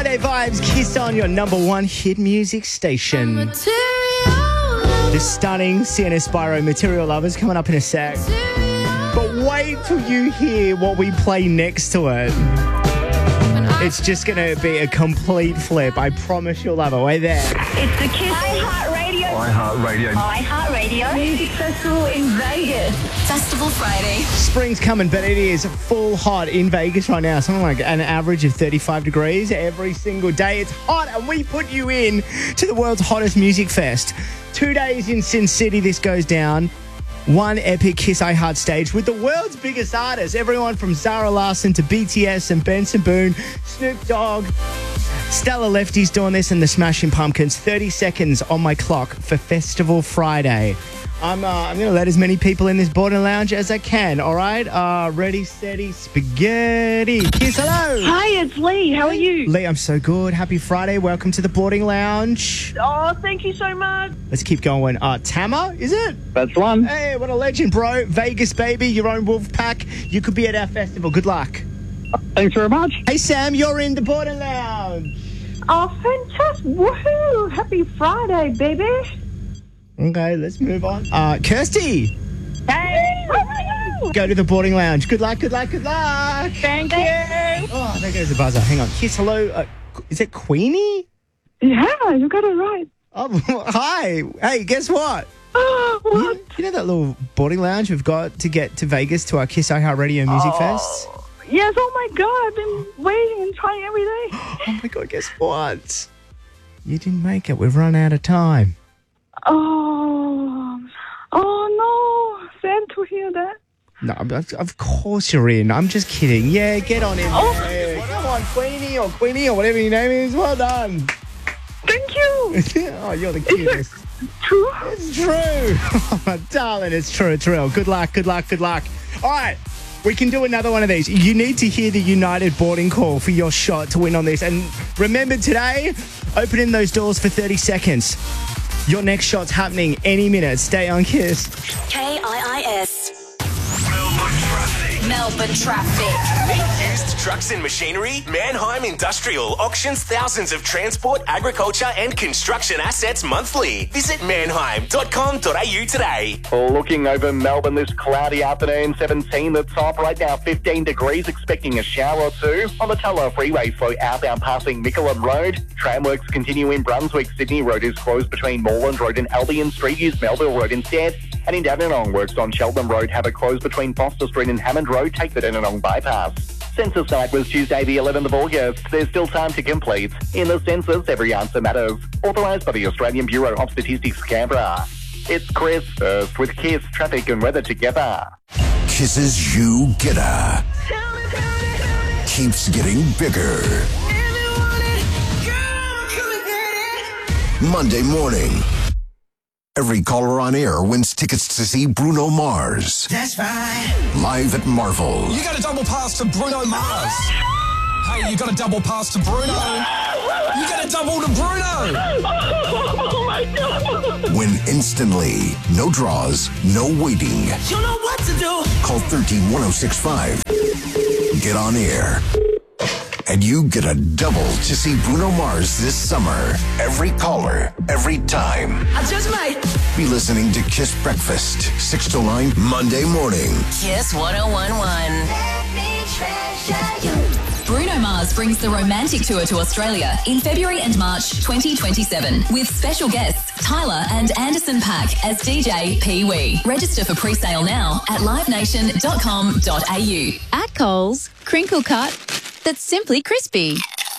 Friday vibes, Kiss on your number one hit music station. The stunning CNS Spyro Material Lovers coming up in a sec. But wait till you hear what we play next to it. It's just going to be a complete flip. I promise you'll love it. Wait there. It's the Kiss iHeartRadio Music Festival in Vegas. Festival Friday. Spring's coming, but it is full hot in Vegas right now. Something like an average of 35 degrees every single day. It's hot, and we put you in to the world's hottest music fest. 2 days in Sin City, this goes down. One epic Kiss iHeart stage with the world's biggest artists. Everyone from Zara Larsson to BTS and Benson Boone, Snoop Dogg. Stella Lefty's doing this and the Smashing Pumpkins. 30 seconds on my clock for Festival Friday. I'm going to let as many people in this boarding lounge as I can, all right? Ready, steady, spaghetti. Kiss, hello. Hi, it's Lee. How are you? Lee, I'm so good. Happy Friday. Welcome to the boarding lounge. Oh, thank you so much. Let's keep going. Tama, is it? That's the one. Hey, what a legend, bro. Vegas, baby, your own wolf pack. You could be at our festival. Good luck. Thanks very much. Hey, Sam, you're in the boarding lounge. Oh, fantastic. Woohoo. Happy Friday, baby. Okay, let's move on. Kirsty. Hey. Go to the boarding lounge. Good luck, good luck, good luck. Thank you. Oh, there goes the buzzer. Hang on. Kiss, hello. Is it Queenie? Yeah, you got it right. Oh, hi. Hey, guess what? Oh, what? You know that little boarding lounge we've got to get to Vegas to our Kiss iHeartRadio Music Fest? Yes, oh my God. I've been waiting and trying every day. Oh my God, guess what? You didn't make it. We've run out of time. Oh no. Sad to hear that. No, of course you're in. I'm just kidding. Yeah, get on in. Oh. Yeah, come on, Queenie or whatever your name is. Well done. Thank you. Oh, you're the cutest. True? It's true. Oh, my darling, it's true. It's real. Good luck, good luck, good luck. All right, we can do another one of these. You need to hear the United boarding call for your shot to win on this. And remember today, opening those doors for 30 seconds. Your next shot's happening any minute. Stay on Kiss. KIIS. Melbourne Melbourne traffic. Need used trucks and machinery? Manheim Industrial auctions thousands of transport, agriculture and construction assets monthly. Visit manheim.com.au today. Looking over Melbourne this cloudy afternoon, 17 the top. Right now, 15 degrees, expecting a shower or two. On the Tulla Freeway, flow outbound passing Mickleham Road. Tramworks continue in Brunswick. Sydney Road is closed between Moreland Road and Albion Street. Use Melville Road instead. And in Dandenong, works on Sheldon Road have it closed between Foster Street and Hammond Road. Take the Dandenong bypass. Census night was Tuesday the 11th of August. There's still time to complete. In the census, every answer matters. Authorised by the Australian Bureau of Statistics, Canberra. It's Chris, first with Kiss, traffic and weather together. Kisses you getter. Keeps getting bigger. Monday morning. Every caller on air wins tickets to see Bruno Mars. That's right. Live at Marvel. You got a double pass to Bruno Mars. Hey, you got a double pass to Bruno. You got a double to Bruno. Oh my God. Win instantly. No draws, no waiting. You know what to do. Call 131065. Get on air. And you get a double to see Bruno Mars this summer. Every caller, every time. I just might be listening to Kiss Breakfast, 6 to 9, Monday morning. Kiss 1011. Let me treasure you. Bruno Mars brings the Romantic Tour to Australia in February and March 2027 with special guests Tyler and Anderson .Paak as DJ Pee Wee. Register for pre-sale now at livenation.com.au. At Coles, crinkle cut that's simply crispy.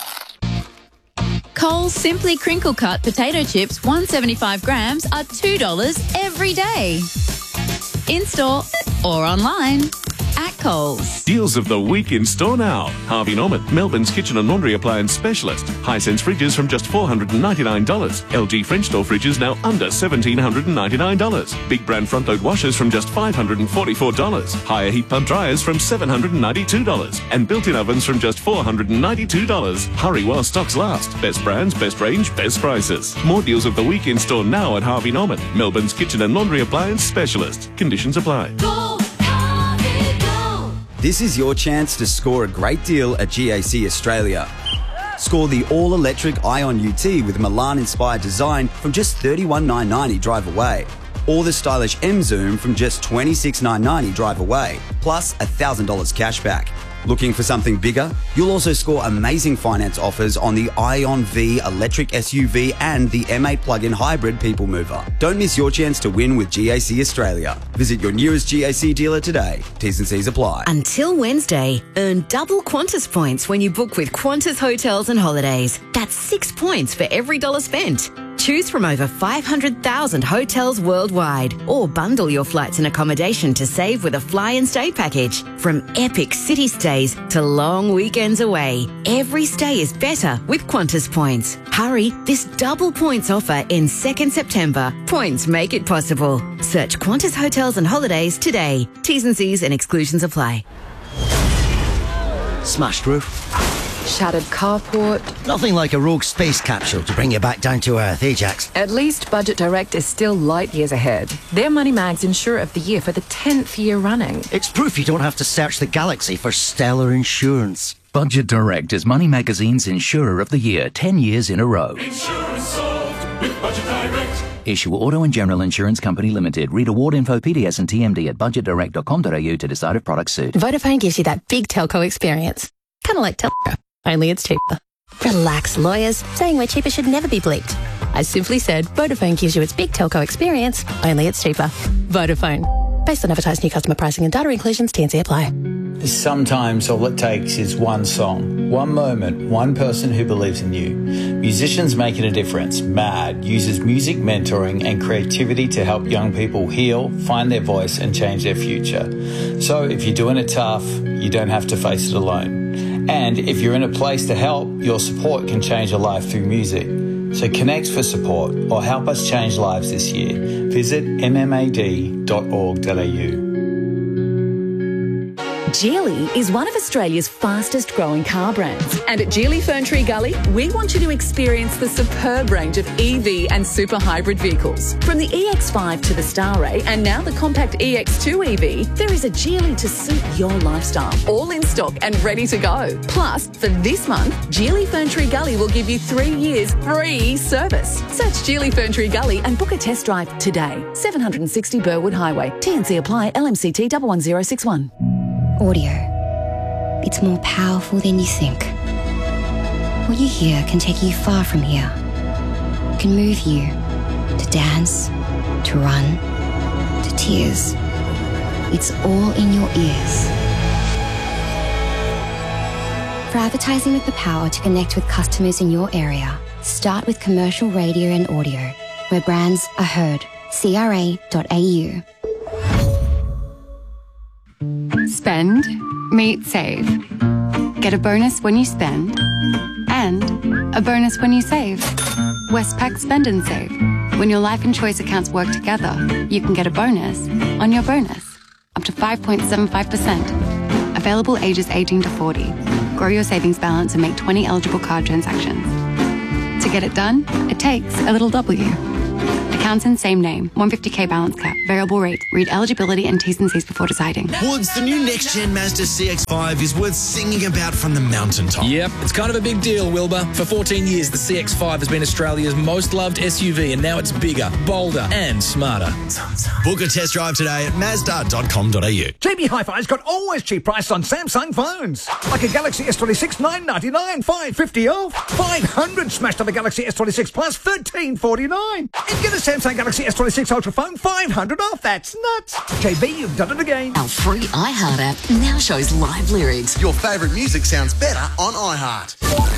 Coles Simply Crinkle Cut potato chips, 175 grams, are $2 every day. In-store or online. At Coles. Deals of the week in store now. Harvey Norman, Melbourne's kitchen and laundry appliance specialist. Hisense fridges from just $499. LG French door fridges now under $1,799. Big brand front load washers from just $544. Higher heat pump dryers from $792. And built-in ovens from just $492. Hurry while stocks last. Best brands, best range, best prices. More deals of the week in store now at Harvey Norman, Melbourne's kitchen and laundry appliance specialist. Conditions apply. This is your chance to score a great deal at GAC Australia. Score the all-electric Ion UT with Milan-inspired design from just $31,990 drive away. Or the stylish M Zoom from just $26,990 drive away, plus $1,000 cash back. Looking for something bigger? You'll also score amazing finance offers on the Ion V electric SUV and the M8 plug-in hybrid people mover. Don't miss your chance to win with GAC Australia. Visit your nearest GAC dealer today. T's and C's apply. Until Wednesday, earn double Qantas points when you book with Qantas Hotels and Holidays. That's 6 points for every $1 spent. Choose from over 500,000 hotels worldwide, or bundle your flights and accommodation to save with a fly and stay package. From epic city stays to long weekends away, every stay is better with Qantas points. Hurry, this double points offer ends 2nd September. Points make it possible. Search Qantas Hotels and Holidays today. T's and C's and exclusions apply. Smashed roof. Shattered carport. Nothing like a rogue space capsule to bring you back down to earth, Ajax. At least Budget Direct is still light years ahead. They're Money Mag's Insurer of the Year for the 10th year running. It's proof you don't have to search the galaxy for stellar insurance. Budget Direct is Money Magazine's Insurer of the Year 10 years in a row. Insurance solved with Budget Direct. Issue Auto and General Insurance Company Limited. Read award info, PDS and TMD at budgetdirect.com.au to decide if products suit. Vodafone gives you that big telco experience. Kind of like Telco, only it's cheaper. Relax, lawyers. Saying we're cheaper should never be bleeped. I simply said Vodafone gives you its big telco experience, only it's cheaper. Vodafone. Based on advertised new customer pricing and data inclusions, T&C apply. Sometimes all it takes is one song, one moment, one person who believes in you. Musicians Making a Difference, MAD, uses music mentoring and creativity to help young people heal, find their voice and change their future. So if you're doing it tough, you don't have to face it alone. And if you're in a place to help, your support can change a life through music. So connect for support or help us change lives this year. Visit mmad.org.au. Geely is one of Australia's fastest growing car brands. And at Geely Ferntree Gully, we want you to experience the superb range of EV and super hybrid vehicles. From the EX5 to the Starray and now the compact EX2 EV, there is a Geely to suit your lifestyle. All in stock and ready to go. Plus, for this month, Geely Ferntree Gully will give you 3 years free service. Search Geely Ferntree Gully and book a test drive today. 760 Burwood Highway. T&C apply. LMCT 11061. Audio. It's more powerful than you think. What you hear can take you far from here. It can move you to dance, to run, to tears. It's all in your ears. For advertising with the power to connect with customers in your area, start with commercial radio and audio, where brands are heard. CRA.au. Spend, meet, save. Get a bonus when you spend and a bonus when you save. Westpac Spend and Save. When your life and choice accounts work together, you can get a bonus on your bonus, up to 5.75%. Available ages 18 to 40. Grow your savings balance and make 20 eligible card transactions. To get it done, it takes a little W. Accounts in same name. 150k balance cap. Variable rate. Read eligibility and T's and C's before deciding. Woods, the new next-gen Mazda CX-5 is worth singing about from the mountaintop. Yep, it's kind of a big deal, Wilbur. For 14 years, the CX-5 has been Australia's most loved SUV, and now it's bigger, bolder, and smarter. Book a test drive today at Mazda.com.au. JB Hi-Fi's got always cheap prices on Samsung phones. Like a Galaxy S26, $999, $550 off. 500 smashed on the Galaxy S26 Plus, $1349. And get a Samsung Galaxy S26 Ultra phone, $500 off. That's nuts. JB, you've done it again. Our free iHeart app now shows live lyrics. Your favourite music sounds better on iHeart.